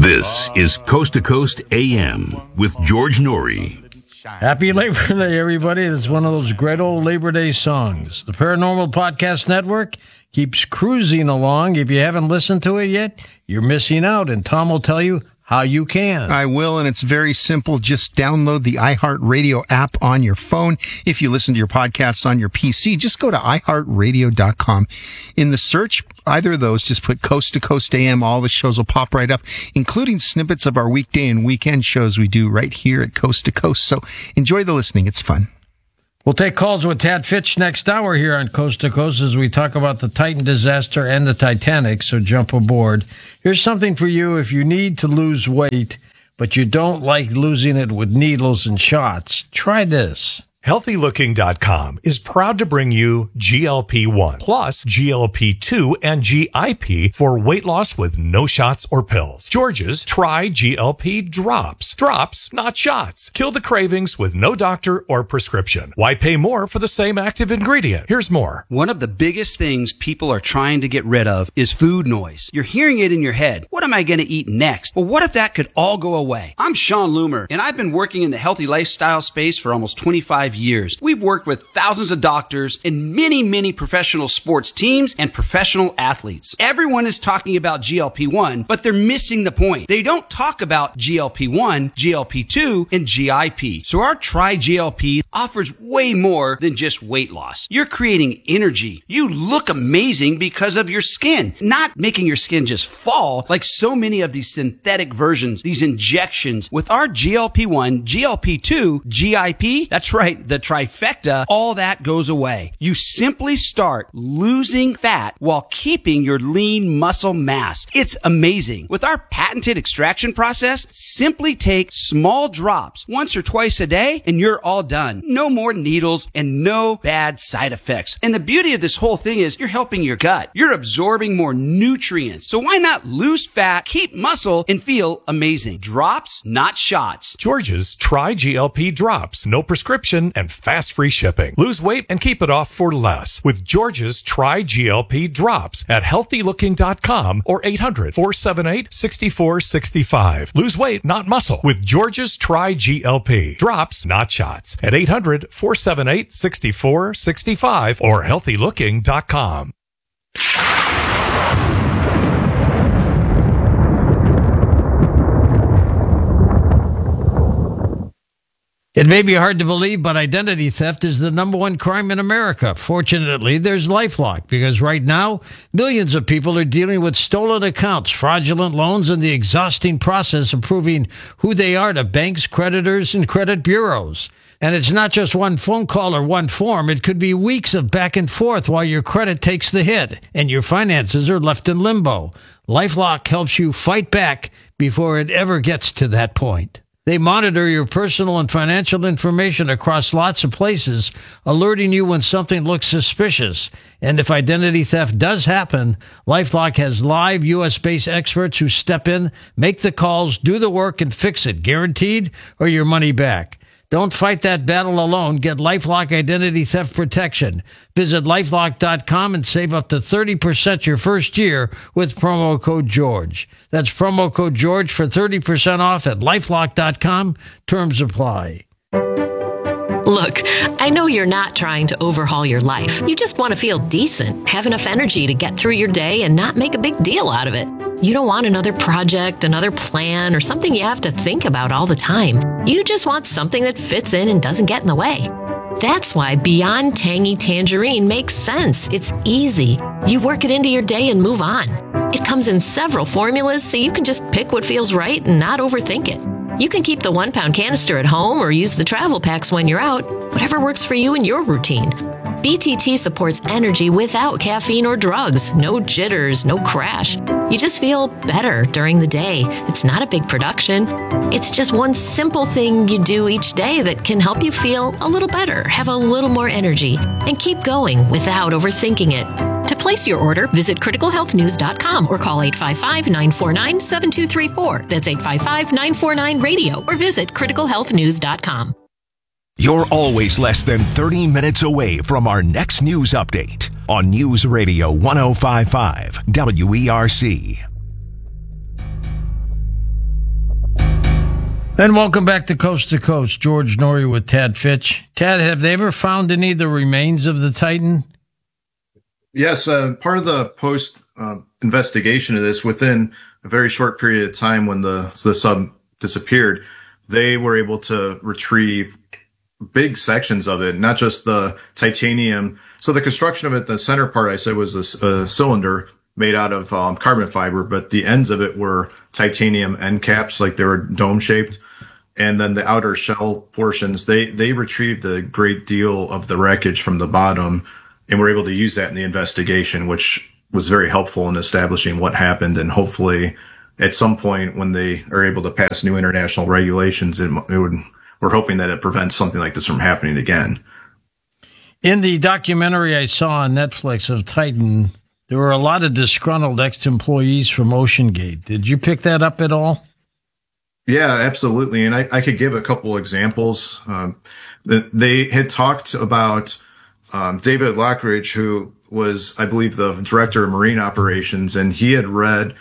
This is Coast to Coast AM with George Norrie. Happy Labor Day, everybody. It's one of those great old Labor Day songs. The Paranormal Podcast Network keeps cruising along. If you haven't listened to it yet, you're missing out, and Tom will tell you how you can. I will, and it's very simple. Just download the iHeartRadio app on your phone. If you listen to your podcasts on your PC, just go to iHeartRadio.com. In the search, either of those, just put Coast to Coast AM. All the shows will pop right up, including snippets of our weekday and weekend shows we do right here at Coast to Coast. So enjoy the listening. It's fun. We'll take calls with Tad Fitch next hour here on Coast to Coast as we talk about the Titan disaster and the Titanic, so jump aboard. Here's something for you if you need to lose weight, but you don't like losing it with needles and shots. Try this. HealthyLooking.com is proud to bring you GLP-1 plus GLP-2 and GIP for weight loss with no shots or pills. George's Try GLP Drops. Drops, not shots. Kill the cravings with no doctor or prescription. Why pay more for the same active ingredient? Here's more. One of the biggest things people are trying to get rid of is food noise. You're hearing it in your head. What am I going to eat next? Well, what if that could all go away? I'm Sean Loomer, and I've been working in the healthy lifestyle space for almost 25 years. We've worked with thousands of doctors and many professional sports teams and professional athletes. Everyone is talking about GLP-1, but they're missing the point. They don't talk about GLP-1, GLP-2, and GIP. So our Try GLP offers way more than just weight loss. You're creating energy. You look amazing because of your skin, not making your skin just fall like so many of these synthetic versions, these injections. With our GLP-1, GLP-2, GIP, that's right, the trifecta, all that goes away. You simply start losing fat while keeping your lean muscle mass. It's amazing. With our patented extraction process, simply take small drops once or twice a day and you're all done. No more needles and no bad side effects. And the beauty of this whole thing is you're helping your gut. You're absorbing more nutrients. So why not lose fat, keep muscle, and feel amazing? Drops, not shots. George's Try GLP Drops. No prescription and fast free shipping. Lose weight and keep it off for less with George's Try GLP Drops at HealthyLooking.com or 800-478-6465. Lose weight, not muscle with George's Try GLP Drops, not shots at 800-478-6465 or HealthyLooking.com. It may be hard to believe, but identity theft is the number one crime in America. Fortunately, there's LifeLock, because right now, millions of people are dealing with stolen accounts, fraudulent loans, and the exhausting process of proving who they are to banks, creditors, and credit bureaus. And it's not just one phone call or one form. It could be weeks of back and forth while your credit takes the hit and your finances are left in limbo. LifeLock helps you fight back before it ever gets to that point. They monitor your personal and financial information across lots of places, alerting you when something looks suspicious. And if identity theft does happen, LifeLock has live U.S.-based experts who step in, make the calls, do the work, and fix it, guaranteed, or your money back. Don't fight that battle alone. Get LifeLock Identity Theft Protection. Visit LifeLock.com and save up to 30% your first year with promo code GEORGE. That's promo code GEORGE for 30% off at LifeLock.com. Terms apply. Look, I know you're not trying to overhaul your life. You just want to feel decent, have enough energy to get through your day and not make a big deal out of it. You don't want another project, another plan, or something you have to think about all the time. You just want something that fits in and doesn't get in the way. That's why Beyond Tangy Tangerine makes sense. It's easy. You work it into your day and move on. It comes in several formulas, so you can just pick what feels right and not overthink it. You can keep the 1-pound canister at home or use the travel packs when you're out, whatever works for you and your routine. BTT supports energy without caffeine or drugs. No jitters, no crash. You just feel better during the day. It's not a big production. It's just one simple thing you do each day that can help you feel a little better, have a little more energy, and keep going without overthinking it. To place your order, visit criticalhealthnews.com or call 855-949-7234. That's 855-949-RADIO or visit criticalhealthnews.com. You're always less than 30 minutes away from our next news update on News Radio 105.5 WERC. And welcome back to Coast. George Noory with Tad Fitch. Tad, have they ever found any of the remains of the Titan? Yes, part of the post investigation of this, within a very short period of time when the sub disappeared, they were able to retrieve big sections of it, not just the titanium. So the construction of it, the center part I said was a cylinder made out of carbon fiber, but the ends of it were titanium end caps, like they were dome shaped. And then the outer shell portions, they retrieved a great deal of the wreckage from the bottom and were able to use that in the investigation, which was very helpful in establishing what happened. And hopefully at some point when they are able to pass new international regulations, we're hoping that it prevents something like this from happening again. In the documentary I saw on Netflix of Titan, there were a lot of disgruntled ex-employees from OceanGate. Did you pick that up at all? Yeah, absolutely. And I could give a couple examples. They had talked about David Lockridge, who was, I believe, the director of marine operations, and he had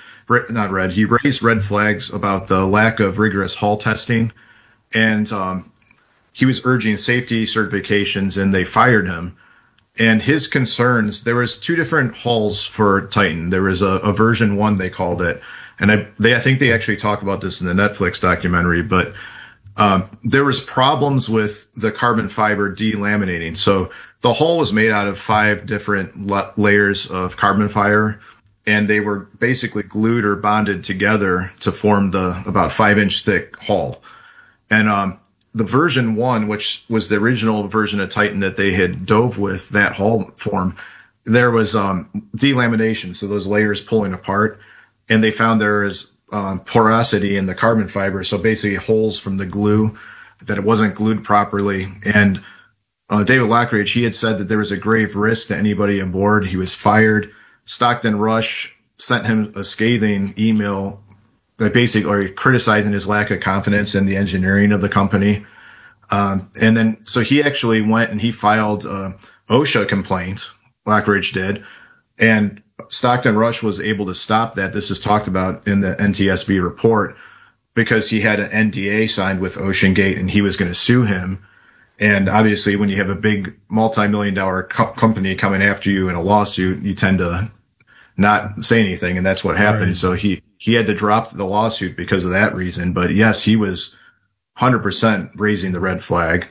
he raised red flags about the lack of rigorous hull testing. And he was urging safety certifications, and they fired him. And his concerns, there was two different hulls for Titan. There was a version 1, they called it. And I think they actually talk about this in the Netflix documentary, but there was problems with the carbon fiber delaminating. So the hull was made out of 5 different layers of carbon fiber, and they were basically glued or bonded together to form the about 5-inch thick hull. And the version 1, which was the original version of Titan that they had dove with, that hull form, there was delamination, so those layers pulling apart. And they found there is porosity in the carbon fiber, so basically holes from the glue, that it wasn't glued properly. And David Lockridge, he had said that there was a grave risk to anybody aboard. He was fired. Stockton Rush sent him a scathing email, basically criticizing his lack of confidence in the engineering of the company. And then, so he actually went and he filed OSHA complaint, Lockridge did, and Stockton Rush was able to stop that. This is talked about in the NTSB report because he had an NDA signed with OceanGate and he was going to sue him. And obviously when you have a big multi-million-dollar company coming after you in a lawsuit, you tend to not say anything. And that's what happened. Right. So he had to drop the lawsuit because of that reason. But yes, he was 100% raising the red flag.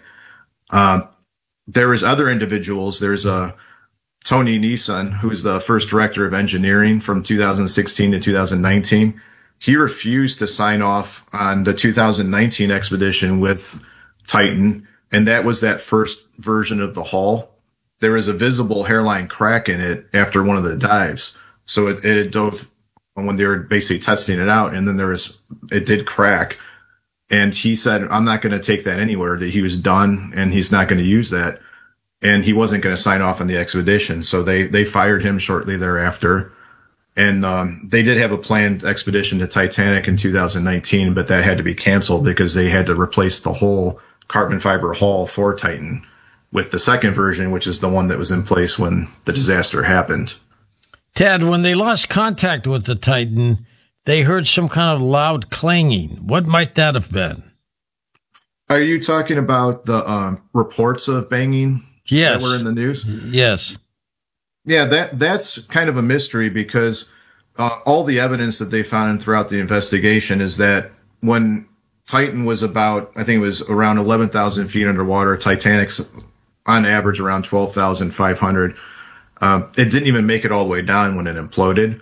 There was other individuals. There's Tony Neeson, who's the first director of engineering from 2016 to 2019. He refused to sign off on the 2019 expedition with Titan, and that was that first version of the hull. There was a visible hairline crack in it after one of the dives. So it dove when they were basically testing it out, and then it did crack. And he said, I'm not going to take that anywhere, that he was done and he's not going to use that. And he wasn't going to sign off on the expedition. So they fired him shortly thereafter. And they did have a planned expedition to Titanic in 2019, but that had to be canceled because they had to replace the whole carbon fiber hull for Titan with the second version, which is the one that was in place when the disaster happened. Tad, when they lost contact with the Titan, they heard some kind of loud clanging. What might that have been? Are you talking about the reports of banging? Yes. That were in the news? Yes. Yeah, that's kind of a mystery because all the evidence that they found throughout the investigation is that when Titan was about, I think it was around 11,000 feet underwater, Titanic's on average around 12,500. It didn't even make it all the way down when it imploded.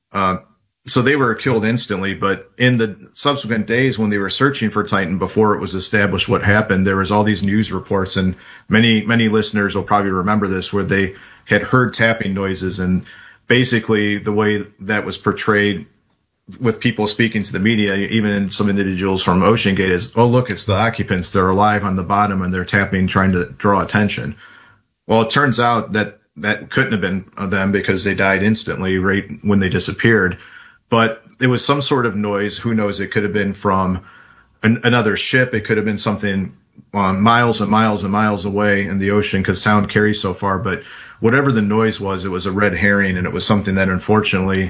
So they were killed instantly, but in the subsequent days when they were searching for Titan before it was established what happened, there was all these news reports, and many listeners will probably remember this, where they had heard tapping noises, and basically the way that was portrayed with people speaking to the media, even some individuals from OceanGate, is, oh, look, it's the occupants. They're alive on the bottom and they're tapping, trying to draw attention. Well, it turns out that couldn't have been them because they died instantly right when they disappeared. But it was some sort of noise. Who knows? It could have been from another ship. It could have been something miles and miles and miles away in the ocean because sound carries so far. But whatever the noise was, it was a red herring, and it was something that unfortunately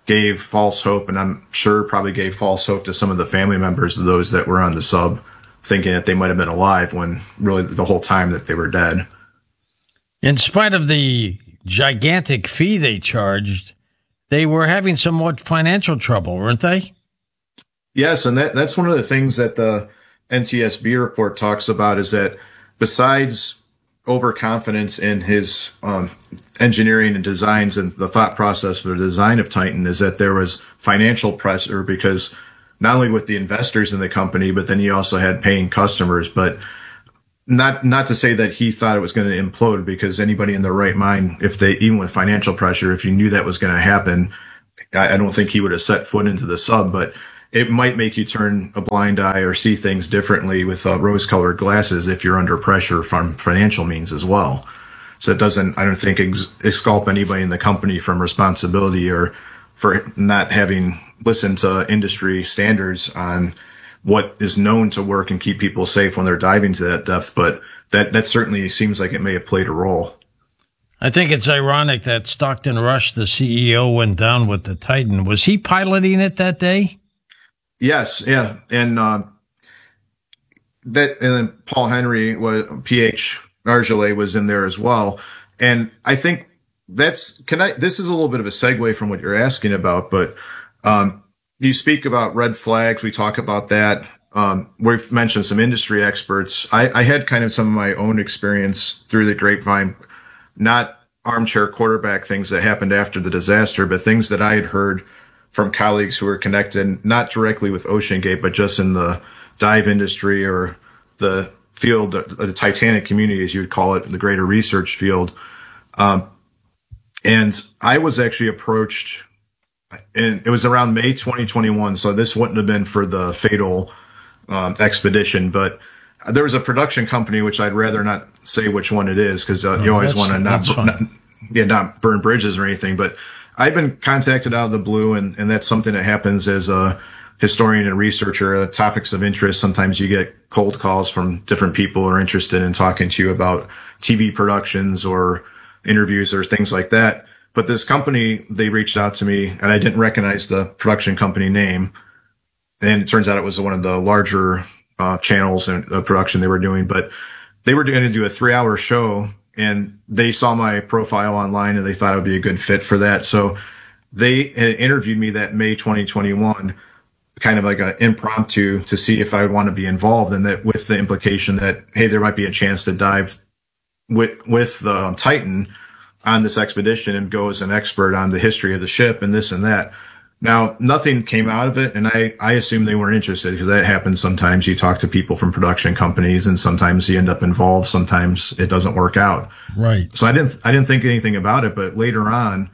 gave false hope, and I'm sure probably gave false hope to some of the family members of those that were on the sub, thinking that they might have been alive when really the whole time that they were dead. In spite of the gigantic fee they charged, they were having somewhat financial trouble, weren't they? Yes, and that's one of the things that the NTSB report talks about, is that besides overconfidence in his engineering and designs and the thought process for the design of Titan, is that there was financial pressure, because not only with the investors in the company, but then he also had paying customers. But not to say that he thought it was going to implode, because anybody in their right mind, if they, even with financial pressure, if you knew that was going to happen, I don't think he would have set foot into the sub. But it might make you turn a blind eye or see things differently with rose-colored glasses if you're under pressure from financial means as well. So it doesn't, I don't think, exculp anybody in the company from responsibility or for not having listened to industry standards on what is known to work and keep people safe when they're diving to that depth. But that certainly seems like it may have played a role. I think it's ironic that Stockton Rush, the CEO, went down with the Titan. Was he piloting it that day? Yes, yeah, and then Paul Henry was PH Argelay was in there as well, and I think this is a little bit of a segue from what you're asking about, but you speak about red flags. We talk about that. We've mentioned some industry experts. I had kind of some of my own experience through the grapevine, not armchair quarterback things that happened after the disaster, but things that I had heard from colleagues who were connected, not directly with OceanGate, but just in the dive industry or the field, the Titanic community, as you would call it, the greater research field. And I was actually approached, and it was around May 2021. So this wouldn't have been for the fatal expedition, but there was a production company, which I'd rather not say which one it is, because you always want to not burn bridges or anything. But I've been contacted out of the blue, and that's something that happens as a historian and researcher, topics of interest. Sometimes you get cold calls from different people who are interested in talking to you about TV productions or interviews or things like that. But this company, they reached out to me, and I didn't recognize the production company name. And it turns out it was one of the larger channels and production they were doing. But they were going to do a 3-hour show, and they saw my profile online and they thought it would be a good fit for that. So they had interviewed me that May 2021, kind of like an impromptu, to see if I would want to be involved, and that with the implication that, hey, there might be a chance to dive with the Titan on this expedition and go as an expert on the history of the ship and this and that. Now, nothing came out of it, and I assume they weren't interested, because that happens sometimes. You talk to people from production companies, and sometimes you end up involved. Sometimes it doesn't work out. Right. So I didn't think anything about it, but later on,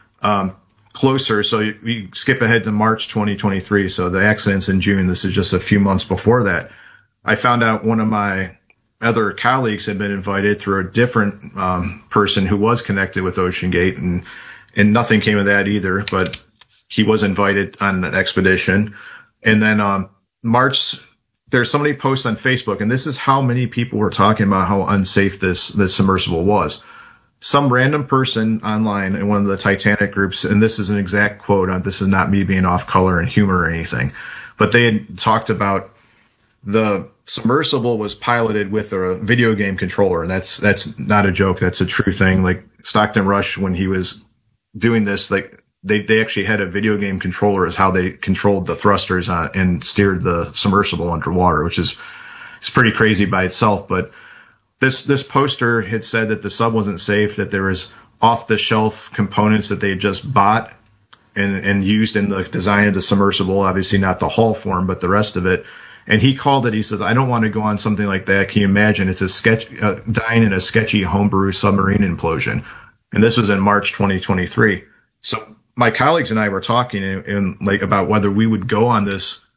closer. So we skip ahead to March 2023. So the accident's in June. This is just a few months before that. I found out one of my other colleagues had been invited through a different person who was connected with OceanGate, and nothing came of that either. But he was invited on an expedition. And then March, there's somebody posts on Facebook, and this is how many people were talking about how unsafe this submersible was. Some random person online in one of the Titanic groups, and this is an exact quote, this is not me being off color and humor or anything, but they had talked about the submersible was piloted with a video game controller, and that's not a joke. That's a true thing. Like Stockton Rush, when he was doing this, like they actually had a video game controller as how they controlled the thrusters and steered the submersible underwater, which is pretty crazy by itself. But this poster had said that the sub wasn't safe, that there was off the shelf components that they had just bought and used in the design of the submersible. Obviously not the hull form, but the rest of it. And he called it, he says, I don't want to go on something like that. Can you imagine? It's a dying in a sketchy homebrew submarine implosion. And this was in March 2023. So my colleagues and I were talking about whether we would go on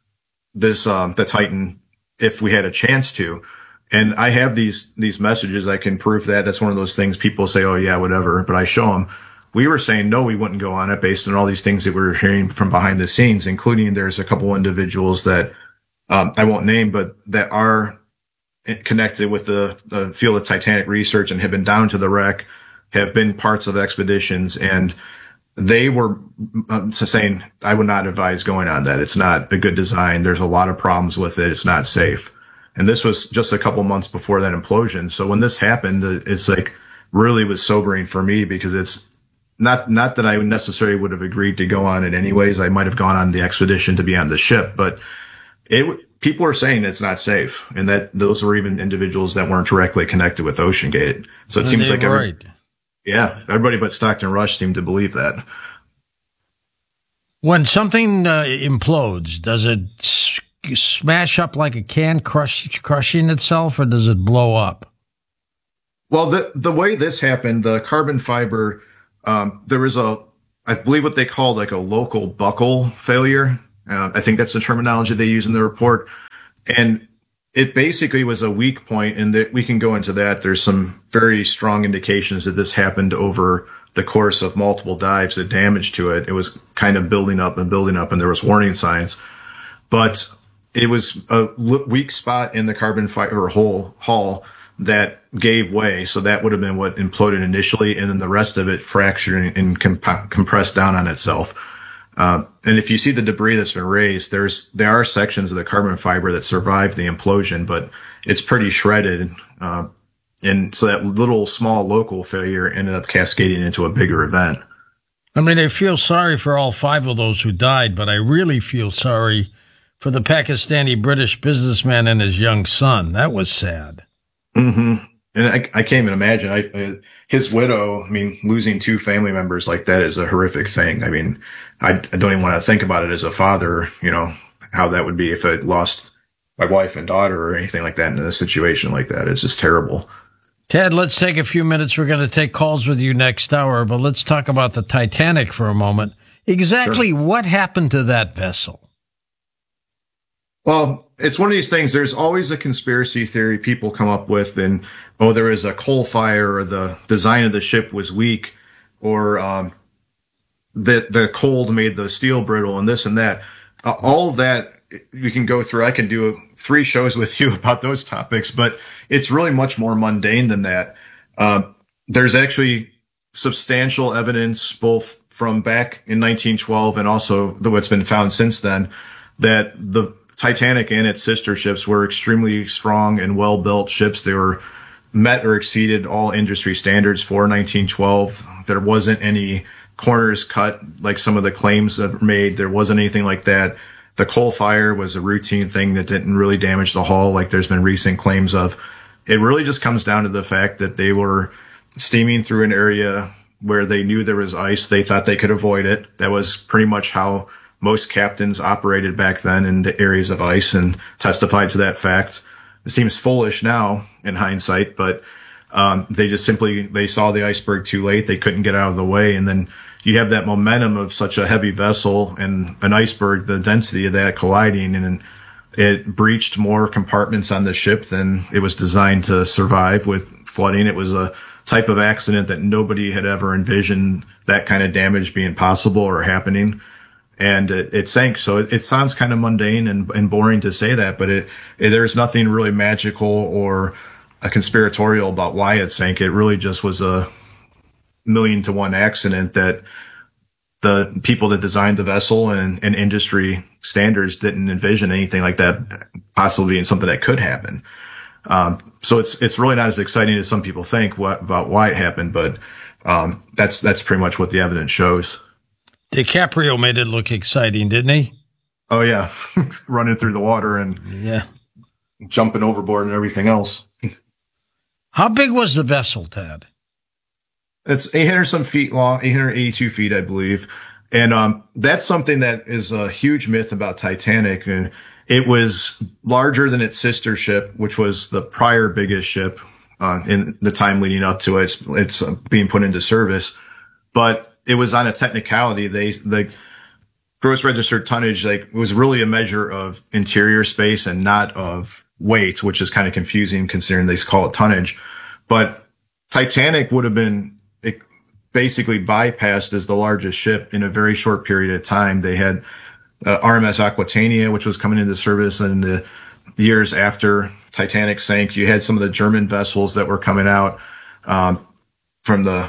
the Titan if we had a chance to. And I have these messages. I can prove that. That's one of those things people say, oh yeah, whatever. But I show them. We were saying, no, we wouldn't go on it based on all these things that we were hearing from behind the scenes, including there's a couple individuals that, I won't name, but that are connected with the field of Titanic research and have been down to the wreck, have been parts of expeditions. And they were saying, I would not advise going on that. It's not a good design. There's a lot of problems with it. It's not safe. And this was just a couple months before that implosion. So when this happened, it's like really was sobering for me, because it's not that I necessarily would have agreed to go on it anyways. I might have gone on the expedition to be on the ship, but people are saying it's not safe, and that those were even individuals that weren't directly connected with OceanGate. So it seems like everybody but Stockton Rush seemed to believe that. When something implodes, does it smash up like a can crushing itself, or does it blow up? Well, the way this happened, the carbon fiber, there was I believe what they called like a local buckle failure. I think that's the terminology they use in the report. And it basically was a weak point, and that we can go into that. There's some very strong indications that this happened over the course of multiple dives, the damage to it. It was kind of building up, and there was warning signs. But it was a weak spot in the carbon fiber hull that gave way. So that would have been what imploded initially, and then the rest of it fractured and compressed down on itself. And if you see the debris that's been raised, there are sections of the carbon fiber that survived the implosion, but it's pretty shredded. And so that little small local failure ended up cascading into a bigger event. I mean, I feel sorry for all 5 of those who died, but I really feel sorry for the Pakistani British businessman and his young son. That was sad. Mm-hmm. And I can't even imagine. His widow, losing 2 family members like that is a horrific thing. I don't even want to think about it as a father, how that would be if I lost my wife and daughter or anything like that in a situation like that. It's just terrible. Ted, let's take a few minutes. We're going to take calls with you next hour, but let's talk about the Titanic for a moment. Exactly what happened to that vessel? Well, it's one of these things. There's always a conspiracy theory people come up with, and, there was a coal fire, or the design of the ship was weak, or that the cold made the steel brittle, and this and that. All of that we can go through. I can do 3 shows with you about those topics, but it's really much more mundane than that. There's actually substantial evidence, both from back in 1912 and also what's been found since then, that the Titanic and its sister ships were extremely strong and well-built ships. They were met or exceeded all industry standards for 1912. There wasn't any corners cut like some of the claims that were made. There wasn't anything like that. The coal fire was a routine thing that didn't really damage the hull like there's been recent claims of. It really just comes down to the fact that they were steaming through an area where they knew there was ice. They thought they could avoid it. That was pretty much how most captains operated back then in the areas of ice, and testified to that fact. It seems foolish now in hindsight, but they saw the iceberg too late. They couldn't get out of the way. And then you have that momentum of such a heavy vessel and an iceberg, the density of that colliding, and it breached more compartments on the ship than it was designed to survive with flooding. It was a type of accident that nobody had ever envisioned that kind of damage being possible or happening. And it sank. So it sounds kind of mundane and boring to say that, but there's nothing really magical or a conspiratorial about why it sank. It really just was a 1,000,000-to-1 accident that the people that designed the vessel and industry standards didn't envision anything like that possibly being something that could happen. So it's really not as exciting as some people think about why it happened, but that's pretty much what the evidence shows. DiCaprio made it look exciting, didn't he? Oh, yeah. Running through the water and jumping overboard and everything else. How big was the vessel, Ted? It's 800 some feet long, 882 feet, I believe. And that's something that is a huge myth about Titanic. And it was larger than its sister ship, which was the prior biggest ship in the time leading up to it. It's being put into service. But it was on a technicality. The gross registered tonnage, was really a measure of interior space and not of weight, which is kind of confusing considering they call it tonnage. But Titanic would have been basically bypassed as the largest ship in a very short period of time. They had RMS Aquitania, which was coming into service in the years after Titanic sank. You had some of the German vessels that were coming out from the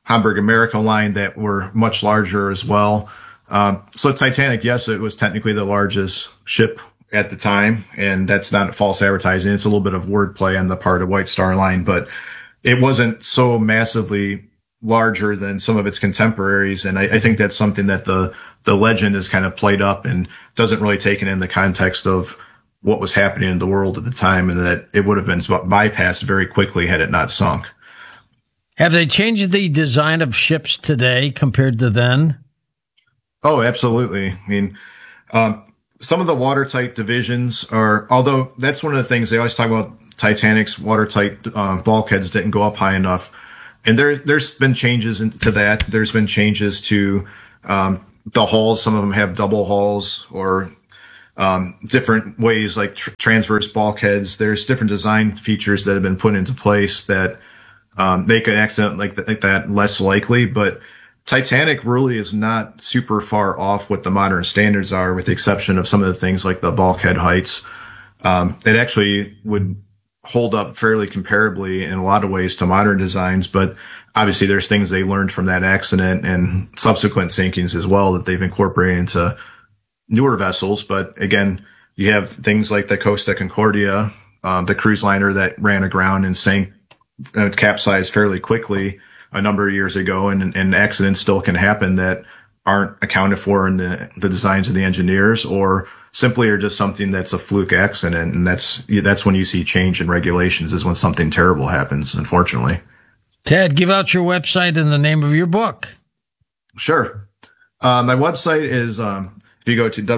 Hamburg America line that were much larger as well. So Titanic, yes, it was technically the largest ship at the time, and that's not false advertising. It's a little bit of wordplay on the part of White Star Line, but it wasn't so massively larger than some of its contemporaries. And I think that's something that the legend is kind of played up and doesn't really take it in the context of what was happening in the world at the time, and that it would have been bypassed very quickly had it not sunk. Have they changed the design of ships today compared to then? Oh, absolutely. I mean, some of the watertight divisions are, although that's one of the things they always talk about, Titanic's watertight bulkheads didn't go up high enough. And there's been changes to that. There's been changes to the hulls. Some of them have double hulls or different ways, like transverse bulkheads. There's different design features that have been put into place that make an accident like that less likely. But Titanic really is not super far off what the modern standards are, with the exception of some of the things like the bulkhead heights. It actually would hold up fairly comparably in a lot of ways to modern designs, but obviously there's things they learned from that accident and subsequent sinkings as well that they've incorporated into newer vessels. But again, you have things like the Costa Concordia, the cruise liner that ran aground and sank, capsized fairly quickly a number of years ago, and accidents still can happen that aren't accounted for in the designs of the engineers, or simply are just something that's a fluke accident. And that's when you see change in regulations, is when something terrible happens, unfortunately. Ted, give out your website and the name of your book. Sure. My website is, if you go to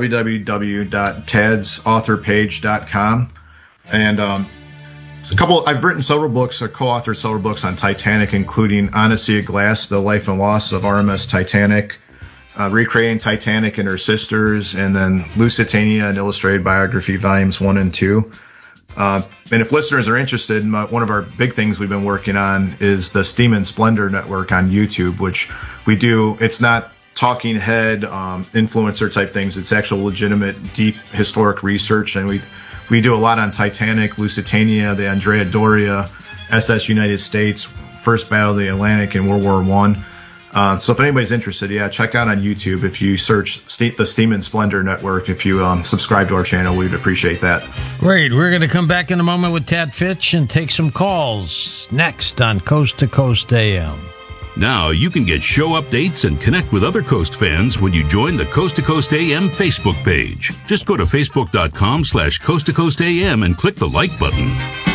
www.tadsauthorpage.com, and I've written several books, or co-authored several books on Titanic, including On a Sea of Glass, The Life and Loss of RMS Titanic, Recreating Titanic and Her Sisters, and then Lusitania, an illustrated biography, volumes 1 and 2. And if listeners are interested, one of our big things we've been working on is the Steam and Splendor Network on YouTube, which we do. It's not talking head, influencer type things. It's actual legitimate, deep historic research. And we do a lot on Titanic, Lusitania, the Andrea Doria, SS United States, First Battle of the Atlantic, and World War I. So if anybody's interested, check out on YouTube. If you search the Steam and Splendor Network, if you subscribe to our channel, we'd appreciate that. Great. We're going to come back in a moment with Tad Fitch and take some calls next on Coast to Coast AM. Now you can get show updates and connect with other Coast fans when you join the Coast to Coast AM Facebook page. Just go to facebook.com/Coast to Coast AM and click the like button.